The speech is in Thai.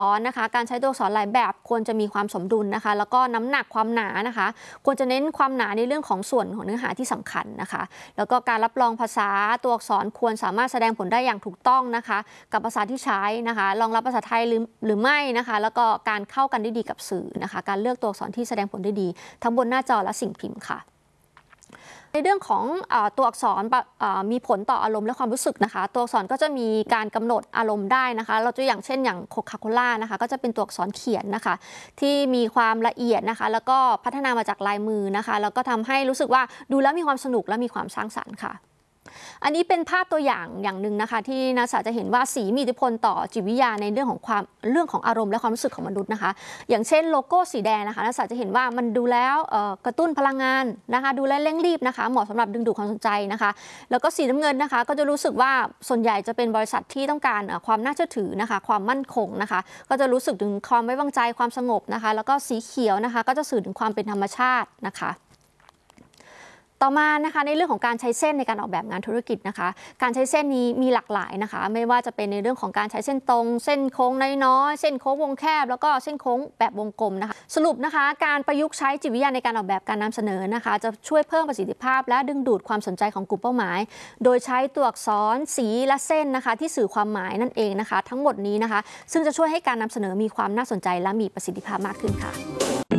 นะคะการใช้ตัวอักษรหลายแบบควรจะมีความสมดุลนะคะแล้วก็น้ำหนักความหนานะคะควรจะเน้นความหนาในเรื่องของส่วนของเนื้อหาที่สำคัญนะคะแล้วก็การรับรองภาษาตัวอักษรควรสามารถแสดงผลได้อย่างถูกต้องนะคะกับภาษาที่ใช้นะคะรองรับภาษาไทยหรือไม่นะคะแล้วก็การเข้ากันได้ดีกับสื่อนะคะการเลือกตัวอักษรที่แสดงผลได้ดีทั้งบนหน้าจอและสิ่งพิมพ์ค่ะในเรื่องของตัวอักษรมีผลต่ออารมณ์และความรู้สึกนะคะตัวอักษรก็จะมีการกำหนดอารมณ์ได้นะคะเราตัวอย่างเช่นอย่างโคคาโคล่านะคะก็จะเป็นตัวอักษรเขียนนะคะที่มีความละเอียดนะคะแล้วก็พัฒนามาจากลายมือนะคะแล้วก็ทำให้รู้สึกว่าดูแล้วมีความสนุกและมีความสร้างสรรค์ค่ะอันนี้เป็นภาพตัวอย่างหนึ่งนะคะที่นักศึกษาจะเห็นว่าสีมีอิทธิพลต่อจิตวิทยาในเรื่องของอารมณ์และความรู้สึกของมนุษย์นะคะอย่างเช่นโลโก้สีแดงนะคะนักศึกษาจะเห็นว่ามันดูแล้วกระตุ้นพลังงานนะคะดูแลเร่งรีบนะคะเหมาะสำหรับดึงดูดความสนใจนะคะแล้วก็สีน้ำเงินนะคะก็จะรู้สึกว่าส่วนใหญ่จะเป็นบริษัทที่ต้องการความน่าเชื่อถือนะคะความมั่นคงนะคะก็จะรู้สึกถึงความไว้วางใจความสงบนะคะแล้วก็สีเขียวนะคะก็จะสื่อถึงความเป็นธรรมชาตินะคะต่อมานะคะในเรื่องของการใช้เส้นในการออกแบบงานธุรกิจนะคะการใช้เส้นนี้มีหลากหลายนะคะไม่ว่าจะเป็นในเรื่องของการใช้เส้นตรงเส้นโค้งน้อยๆเส้นโค้งวงแคบแล้วก็เส้นโค้งแบบวงกลมนะคะสรุปนะคะการประยุกต์ใช้จิตวิทยาในการออกแบบการนำเสนอนะคะจะช่วยเพิ่มประสิทธิภาพและดึงดูดความสนใจของกลุ่มเป้าหมายโดยใช้ตัวอักษรสีและเส้นนะคะที่สื่อความหมายนั่นเองนะคะทั้งหมดนี้นะคะซึ่งจะช่วยให้การนำเสนอมีความน่าสนใจและมีประสิทธิภาพมากขึ้นค่ะ